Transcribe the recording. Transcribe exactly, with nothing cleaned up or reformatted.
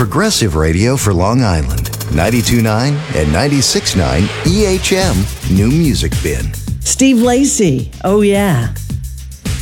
progressive radio for Long Island. ninety-two point nine and ninety-six point nine E H M New Music Bin. Steve Lacy, oh yeah.